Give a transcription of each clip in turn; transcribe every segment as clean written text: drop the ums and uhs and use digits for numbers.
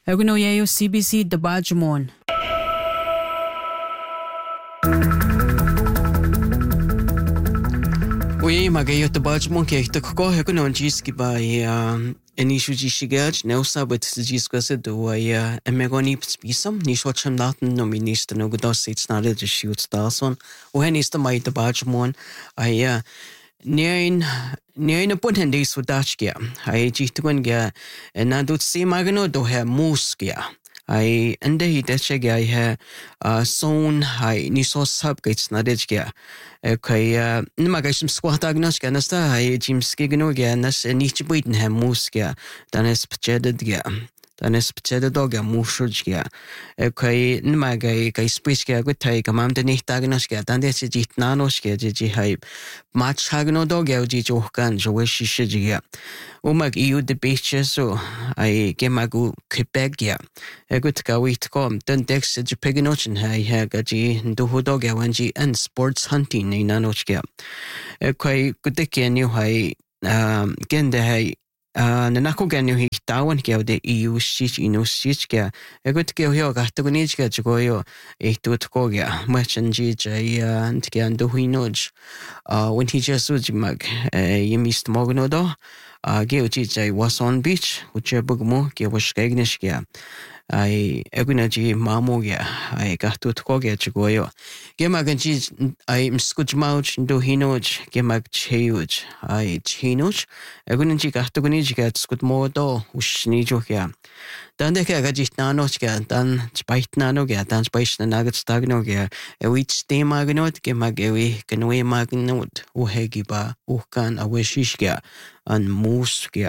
Eguno yayo CBC Dabajmon. Oui, magayo Dabajmon ke ko eguno jiski ba inishu jishigaj neusa but jiskase do emegoni spisam ni shocham naten no minister no godos it's not the shoot stason o henista mai Dabajmon Nein a bunten des Sudachgia. I jitungya and Nadut see magano do her muskia. I and he dechega son I niso subgates nadijgia. Okay, Nimagashim squat agnoska nasta, I Jim Skiganoga, Nas and each beaten her muskia, than es pjededgia. Dan is pjededogja mushurgia. Okay, Nimagay spiska good take a mam de nicht agnoska, dan des jit nanoska, jiji hype. Match hagno dogja jijokan, jowishi shigia. Umag iu de beaches so I gemagu Quebecia. A good gawit com, then dex jipiganochen hai gaji duhodogja wanji and sports hunting in nanochia. A quay goodiki new high gende hai. Nanako ganu hi tawan kya de EU shich ino shichka. A good kyo gatagonijka jogoyo a tutkogia. Machanji jay and kyan duhinoj. When he just ujimag, yemist mognodo. Geoji was on beach, which a bugmo, Gewashkagnishkia. I egunaji mamogia, I got to kogia chigoyo. Gemaganji, I am scudmouch, do hinoj, gemag cheuj, I chinuch, egunaji gatogonijka, scudmodo, ushnijokia. Dan de kagajit nanochka, dan spite nanogia, dan spice nugget stagnogia, a witch de magnot, gemagewi, canwe magnot, uhegiba, ukan, a wishishkia, and mooskia.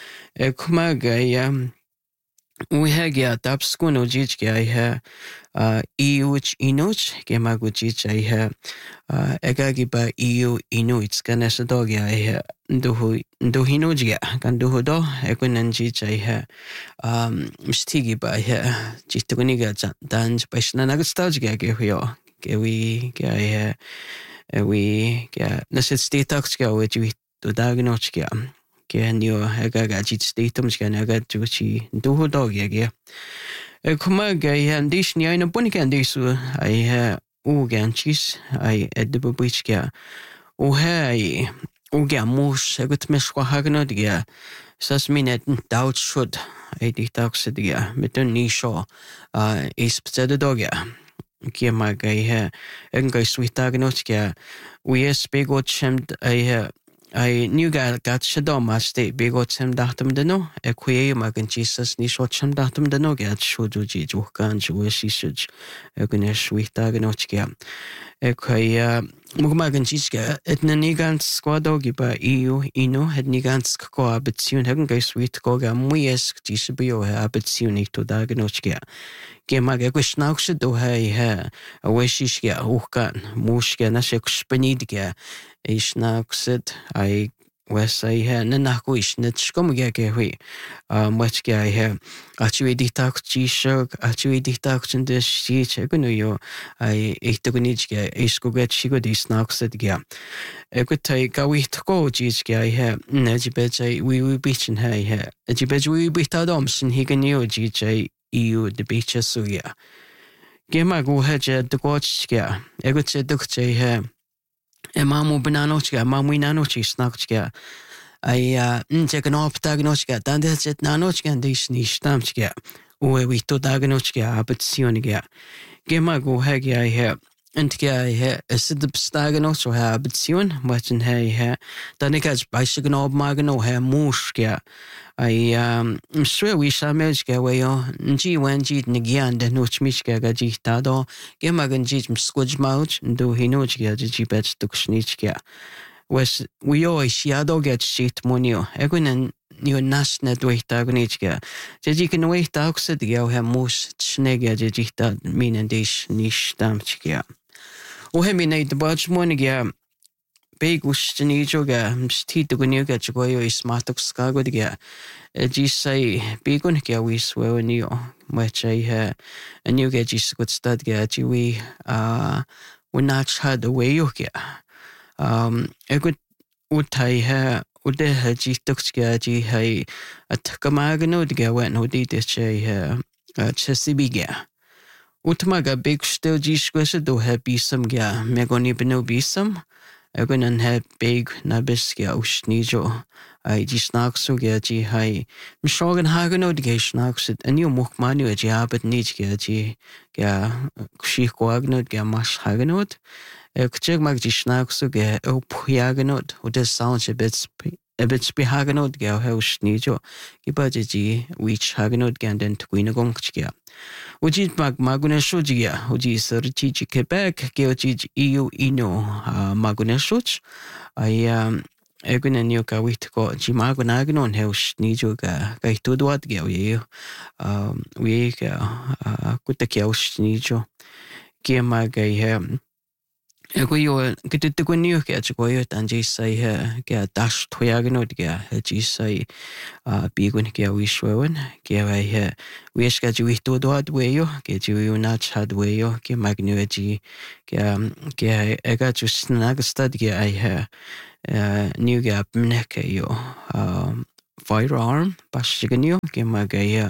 Kumagaya. We have tapskuno jijki I have euch inuch gemaguchich I have egagiba eu inuits canasadogia I have duhinogia can do do equinanjich I have stigiba I have chituniga dance by shanagastagia gehio gewi I have we get necessity taxia which we do diagnostia. Can you agagajit statums can agajuchi do dog yagi? A kumaga and dish near a bonican disu I have uganchis I edible bichka. O hey uga moose a good mesqua haganodia. Sas minute doubt should I detoxidia, meton nisho is psedodogia. Kiamaga I have and go sweet agnotia. We speak what chemmed I knew got shadoma state big old sem datum de no, a quay magan Jesus ni short sem datum de no get shoduji jokan jewish such a gunesh with daganochia. A quay Mugmagan Chiska et Nanigans squadogi by EU ino had Nigans coa but soon haven't go sweet goga muyesk disabio habitsuni to daganochia. Gemaga wishnauxa do hai a wishishia ukan mushka nashek spanidga ishnauxit I was I had nanakuish nitschkomuga gehui muchga I have actually detox G-Shock actually detox in this sheet egunuyo I etogunijga iskuget shigo disnauxit ga a good take gawi to go jizga I have najibej we beach and hai ajibej we beat adomson higanio GJ EU the beaches so yeah. Gemagu hedge the gotchka, a good said ducte a mamu bananochka, mamu nanochi snackchka. I take an op dagnochka, dan that's it nanochka and this niche stamchka. Uwe we to dagnochka, but sioniga. Gemagu hegi I have. And I have a sit up staganoch or have but sion, much in hay, then it gets by signal magano hair mooshka. I swear we shall merge away on G when G Nigian the Noch Mishka Gajitado, Gemagan Jim Squidge Mouch, and do he nochia the Gibet Duksnichka. Was we always shiado get shit monio, Egun and new nasnet wait agonichka. The can wait outside the Yao have most snega jita mean and dish niche damchka. O heminate the budge moniga. Begus Janijoga, Stito Gunuga Joyo is Matok Skagodiga. Jisai Begunka we swear new, which I had a new gadgets good studga, Jiwi, when not had a way yoga. A good Utai وده هجي تكتك جي هاي أتكماغنو دقا وين ودي تشي تشسيبي جا وتماغا بيكشتو جيش كوشدو هبيسم جا ميغوني بنو بيسم أقول أنها بيج نابس جا وشنيجو أي جي سناكسو جا جي هاي مشوغن هاغنو دقا سناكسد أنيو مخمانيو جي عابد نيج جا كشيخ كواغنو دقا ماش هاغنود كتير ما جي سناكسو جا أو بوياغنود وده ساونش بيت سبيهاغنود جا هاو شنيجو جيبا جي ويش هاغنود جا دن تقوينة غونكش جا وجي ماغونا شوج جا وجي سرچي جي كيباك جا وجي إيو إنو ماغونا شوج أي أغنى نيو كا ويتكو جي ماغونا غنون هاو شنيجو جا يتودوات جا ويه كوتاكي هاو شنيجو جا ما جا Ego yo kita tukun niyo kaya chiko yo tanji sai ha kaya dash toyagan od kaya ji sai bigun kaya wishwewen kaya wai ha wish ka ji to do ad weyo kaya ji yo na chad weyo kaya magnu ji kaya ega ju snag stad kaya ai ha niyo kaya mne kaya yo firearm pashigan yo kaya magaya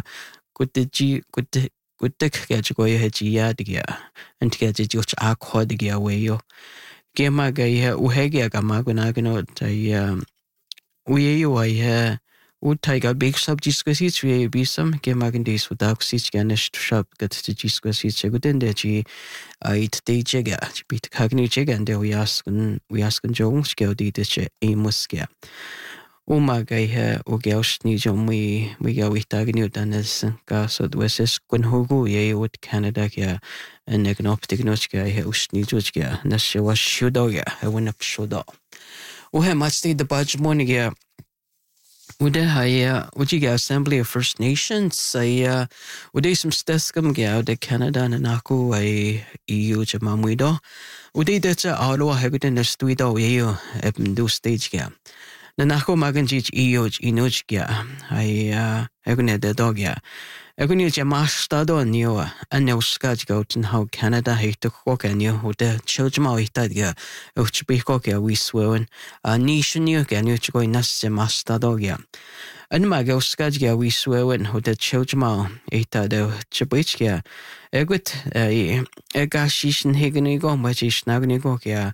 kutte kaya chiko yo ji ya diga antika ji jo cha akho diga weyo Gema gaya uhegi agama gunagano tai uyeyo ai utaiga big sub discussits we bisam gema gandis udaxis ganish shop gat discussits guden de ji it de jega bit kagni jega and we ask jongs go di de amos ga Uma gaya ugelsh ni jom we go with tagni danes ga so dweses kun hugu ye ut Canada ga en egnoptik nochga he usni jojga nashe was shudoga he went up shudo o he much the budge morning ga ude haya ujiga Assembly of First Nations saya ude some steskum ga de Canada na naku ai EU jamamuido ude de cha alo ha guten stuido ye do stage ga na naku magan ji EU inoj ga ai egune de dog ga Egun yo jamastado niyo aneuskaj gouten how Canada heito koka niyo ude childma oitad ga uchbiko ga wiswewen nishu niyo ga niyo chiko inas jamastado ga anma ga uskaj ga wiswewen ude childma oitad chibich ga egut ega shishin hegnigo machish nagnigo ga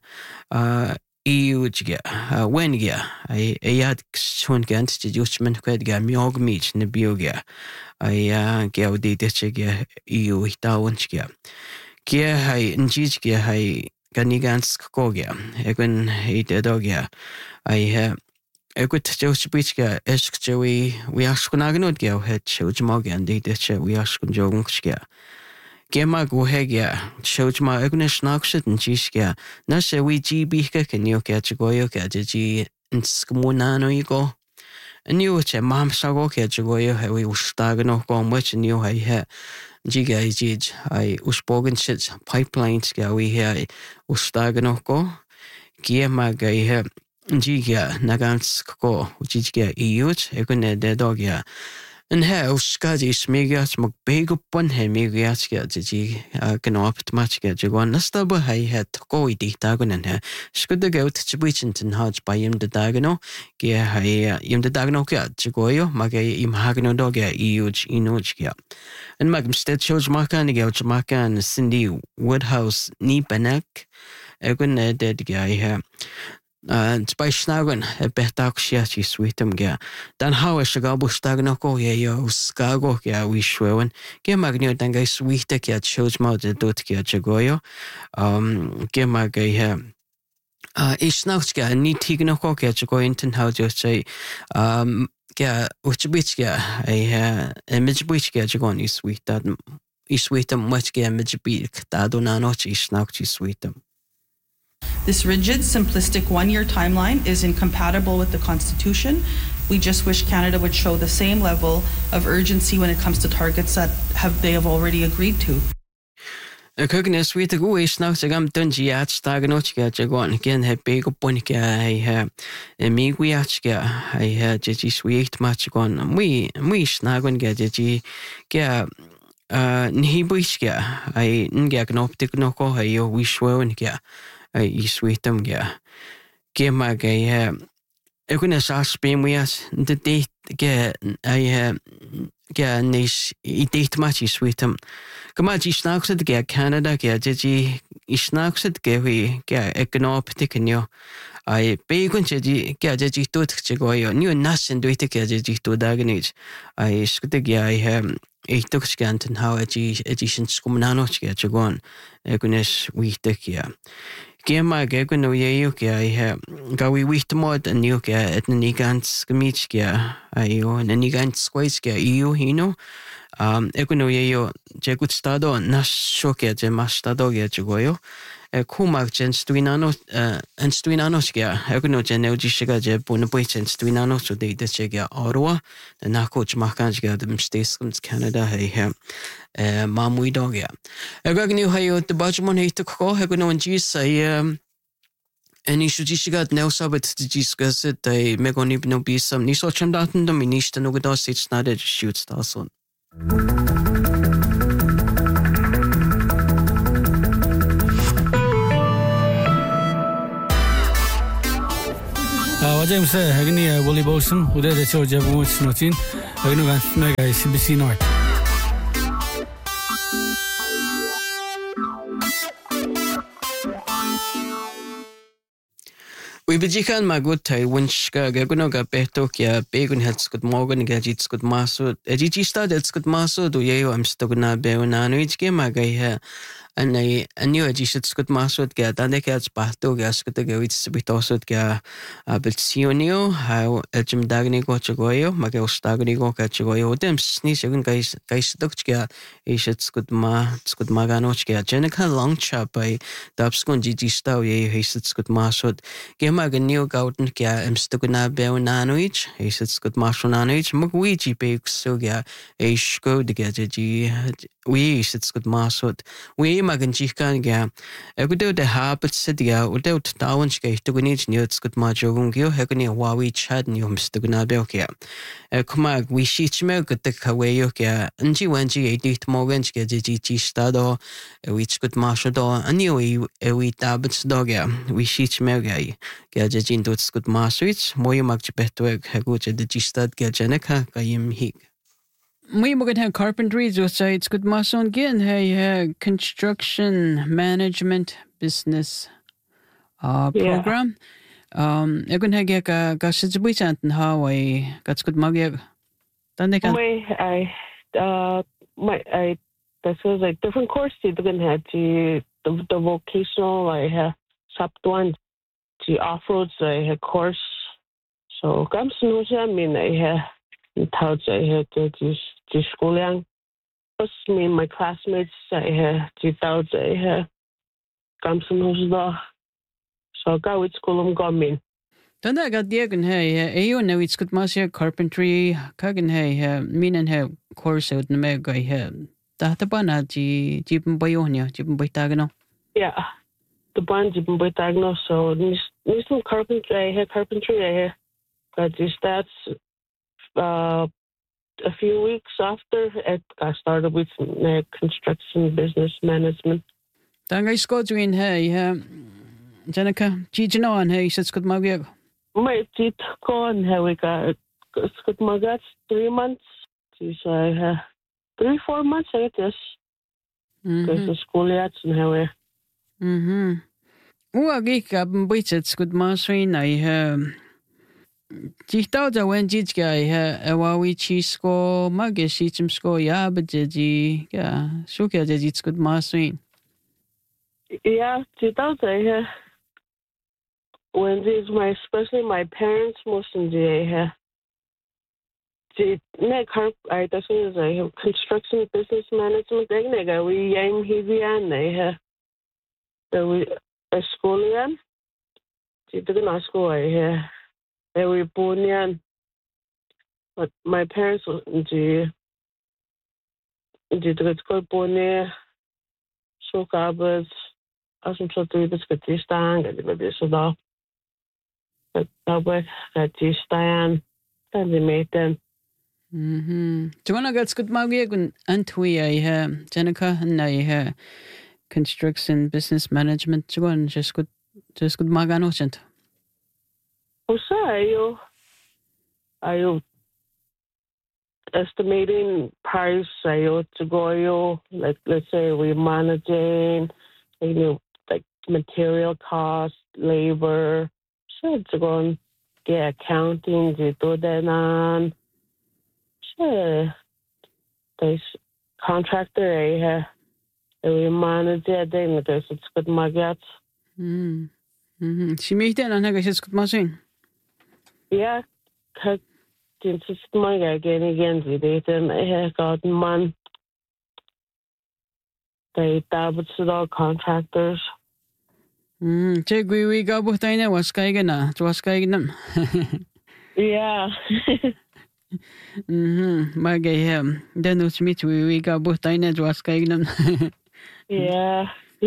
EU ga wen ga ayad chon ga ant judgment kwed ga miog mich ne bioga ai ga di de ga EU hitawon ga hai njij ga hai ganigans ko ga egun hite dog ga ai egut judgment ga esk jowi we askunagnud ga het chujmog and di de we askun jong ga Gema go hega chojma egun snakshit njij ga na se we GB ka kenyo ga chigoyo ga ji inskumunano igo Niu che mam sago ke jugoyo he we ustagno ko much niu he jiga jij ai uspogen shit pipelines ga we he ustagno ko kiema ga he jiga nagans ko jiga iut ekune de dogya En här uskadi smigat mog begupon he migat ga ji gnopt match ga jugon nasta bo hai het ko idi dagonen he skude gout chibichinten haj bayim de dagno ge hai im de dagno ga jugoyo mage im hagno doga iuj inuj ga En magm sted shows makan ga makan Cindy Woodhouse ni banek egun de ga he By snagan betak shiachi sweetum ga dan how a shagabu stagnoko yo skago ga we shwewen ge magnio dan ga sweeta ga shows ma de dot ga jagoyo ge maga he isnauch ga ni tignoko ga jagoyin ten how just say ga uchbich ga image bich ga jagon is sweetum much ga image bich da donano isnauch sweetum This rigid, simplistic one-year timeline is incompatible with the Constitution. We just wish Canada would show the same level of urgency when it comes to targets that they have already agreed to. Kugnes wit go is now sagam dunji at staganochka jagon again have big ponika I have me wiachka I had jiji sweet match gon we snagon get jiji ga nihibishka I ngak noptik noko yo wishwon ga I sweetum ga Gema ga Ekuna saspim wias the date get I get nice date match sweetum. Kamaji snacks at get Canada get Gigi snacks at get we get economic I bacon Gigi get Gigi to Chigoyo, new nuts and do it get Gigi to Daganage. I scutig I have a tuxcant and how edition scumnano get Chigon, Egunes we take ya. Gemma Gagun no Yukia, I have Gawi Witmod and Yuka at Nigans Gamichkia, Io, and Nigans Squaiskia, you. Eguno Yayo, Jagut Stado, Nash Shokia, Jemastadogia Jugoyo, Kumak Gens Twinano, and Twinanoskia, Eguno Genel Gishiga, Jebunabuich and Twinano, so they the Chegia Ottawa, the Nakoch Makanska, the States Canada, I have. Mamui dogia. Egagnu hayo the Bajmon hate ko Hegono and Gis I and Ishujigat now sabbat to discuss it. I megonib no be some Nisocham Datin the Minister Nogados it's not a shoot Starson. James Hagni Wally Bolson, who did the show Jabu Snotin, Hagnu Mega CBC North. We bejikan magutai winchka gagunoga betokia begun hats good morgan gadgets good maso edigi started good maso do yayo am stogna beunano each game magai and I knew a jishit good maso get and they gets bato gas good go it's bitosot ga belsionio how jim dagni go chagoyo magel stagni go cachagoyo them sneeze guys dukchga ishits good maganochga jenica long chap by dubskun gigi stow ye hits good maso Gemma new gouten kya am stugna beunanoich, is good marshonanoich, mugwiji bakes so ya a shko de gaji we sits good marsot. We magan chikan ga a good the habit sedia without downske to gunich near good majorungio, hegani wawi chad neum stugna belkia. A kumag we sheech milk at the kawayokia, and ji wenji a dit morganch gaji stado, a which good marshodo, and you a wee dabbits dogya, we sheech melgai. Gadjin dots good marswitch, moy makch betweg, hagucha the gistad gajaneka, gayim hig. We могат have carpentry, so it's good mason again. Hey, construction management business program. Egun hege ka sijbuisan how I got good magya. Then they can. This was like different courses. You can have the vocational. I have sub one. The off-roads, I had course. So, comes no, I mean, I had touch, I had the schooling. Plus, me and my classmates, I had the touch, I had comes no, so, go with school, I'm Then I got the egg, hey, you know, it's good master carpentry, Kagan, hey, mean and have course out in the mega, I had. Databana, Jibin Boyonia, Jibin Boytagano. Yeah. The band Jibin Boytagno, so, Nissan carpentry, I had carpentry, I had. But that's a few weeks after I started with construction business management. Tanga isko doing hey, Janica, Gijino and hey, says good magag. My teeth gone, how we got good magats 3 months. Geez, I have 3-4 months, I guess. Because the school yats and how we. Uagik up and it's good mastering. I have. Jihta when Jijka, I have a wawi chisco, magis eachimsco, ya, but Jiji, yeah, Suka, it's good mastering. Yeah, Jihta, I have. When these especially my parents, most in the I have construction business management. We aim heavy and I have a school yan. Didn't ask why they were born yan. But my parents did go born there. So garbage. As I'm sure to this get this down, get this off. But that way, got this down, and they made them. So when I got good magig and we I have Jenica and I have construction business management. So just good magano gent. Also, are you estimating price? Are you to go? Like, let's say we're managing, like material cost, labor. So to go and get accounting, to do that on. Sure, there's contractor. We manage it. Then there's good market. Simihten an hega sit masin. Yeah, just my again, then I have got man. They double all contractors. Che gui ga buhtaina was kaigana, was kaignam. Yeah. Magay hem. Den usmit we ga buhtaina was kaignam. Yeah.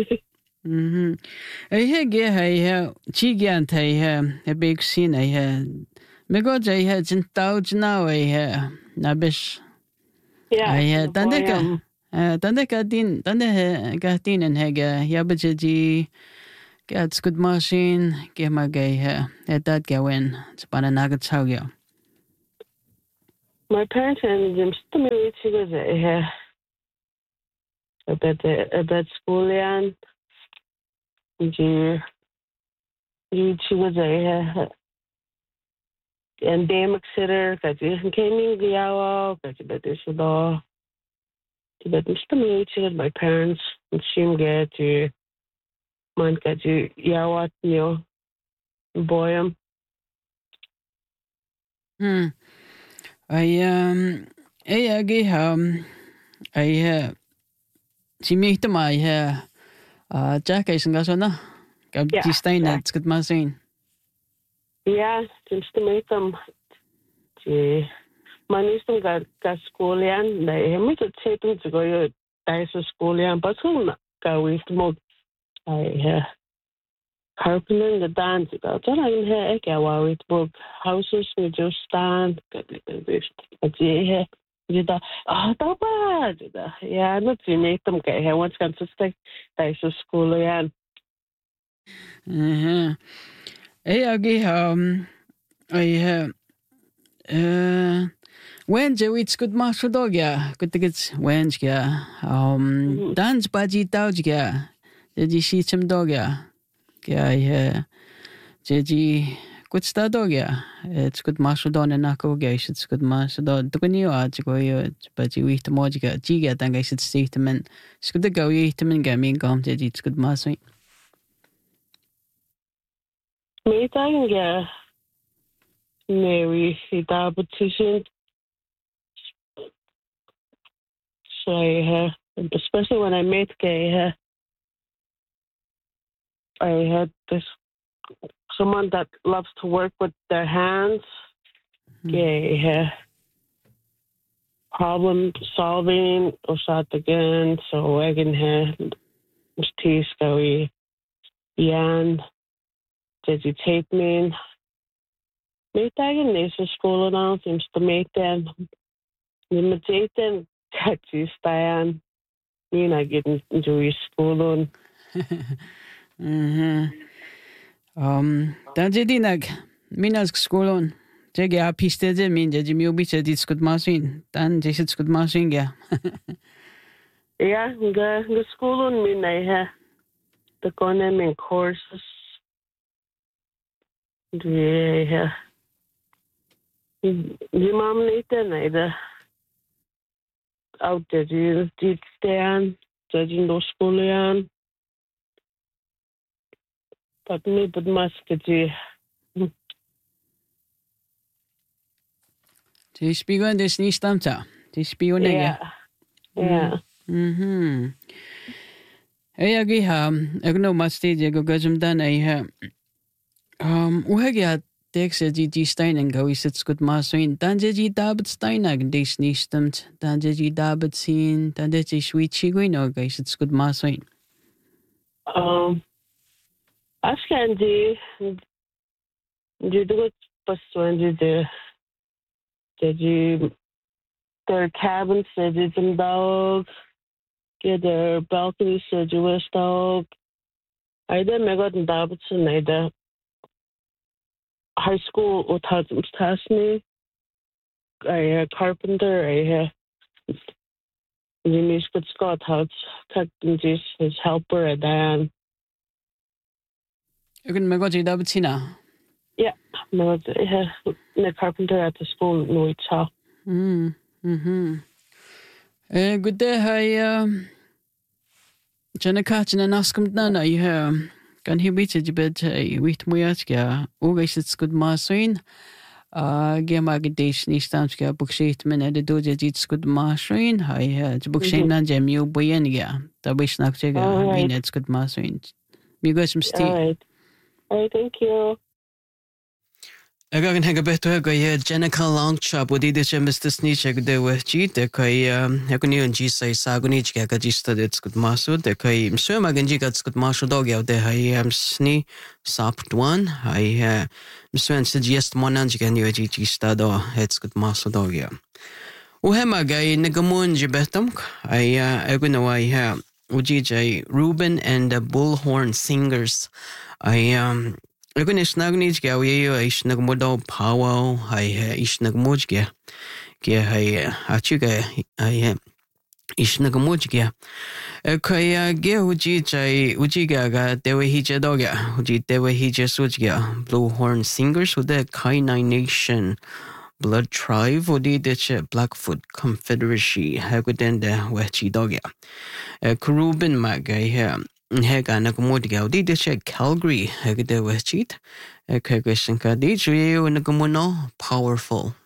I had get a chigan a big scene. I had. Because I had in touch now. I had Nabish. Yeah. I had Tandeka din, Tande Gatin and Hega, Yabaji, Gats good machine, get my gay hair. At that go in. It's Bananagat Sauga. My parents and them stimulate was a bed school and you was endemic sitter, because you came in the hour, because you better should all. But stimulated my parents and she get to man get you what boy I she made my Jack is gasona. Gab Stein at good machine. Yeah, just to make them man is got school and they make it take them to go to school and but soon go with more carpenter the dance about that I have a with book houses we just stand yeah, not to make them get here once can to stay to school and when it's good master dog, yeah, good to get when's yeah. Dance baji tauj yeah. Did you see some dog, yeah? Yeah, Jeji, good star dog, yeah. It's good master don and nako guys, it's good master dog. The new art go you, but you eat the mojiga, jiga, then I should see them in. It's good to go eat them and get me gum, it's good master. Me tang yeah. Mary dietitian. So I especially when I met gay, I had this someone that loves to work with their hands. Gay problem solving or shot again. So I can have tea scary. Yan, did you take me? Make that in this school now seems to make them limited and catchy style. Me not getting into school on. Tanjedinak, Minas school on. Take a piece of mean that you be said it's good machine. Then this is good machine, yeah. Yeah, the school on me, I have the economic courses. Yeah. Die mom niet dan out there you did stand judging those school yan but me but mask ji Ty spigon des ni stamta. Ty spigon ja. Yeah. Agi agno masti go gajum dan ai uhagi Texas G Stein and go is it's good masoin. Danji David Steinag dis ni stamt. Danji David sin. Danji sweet chiguino guys it's good masoin. Askan ji do it first when you do did you their cabin said it's in dog get their balcony said you was dog I didn't make out in Davidson either high school without tasni. I carpenter. I Jimmy's good Scott house. Technologies his helper at Dan. You can make a job tina. Yeah, no, the carpenter at the school no it's how. Good day, hi. Jenna Catch and Askum Nana, you hear. Can he beat it? You bet with Muyaska. Always it's good machine. Gemagation is Tamska book sheet men at the doja it's good machine. I had book sheet and jam you boyenia. The wish knock jagger. I mean, it's good machine. You got some steam. All right, thank you. I got a bit of a Jenica long chop with either Mr. Snitch, they were cheat, the Kai, Haguni and G say Sagunich Gagagista, it's good masu, the Kai, Sir Maganji got good marshal dog out there. I am Snee, sopped one. I Mr. suggest Monanj can you a GG stado, it's good marshal dog. Uhema guy, Negamun Jibetum, I know I have Ujij Ruben and the Bullhorn Singers. Ako nisnagnij kaya uyayo ay isnagmodaw pawaw ay isnagmoj kaya ay achu kaya ay isnagmoj kaya kaya kaya uji kaya dewe hija do kaya uji dewe hija suj kaya Bullhorn Singers with the Kainai Nation Blood Tribe udi deche Blackfoot Confederacy haguden de wechi do kaya Kurubin magay Hega Nakamodiga, did the check Calgary, Hegade West Cheat, a Kagation Kadij, Nagamono, powerful.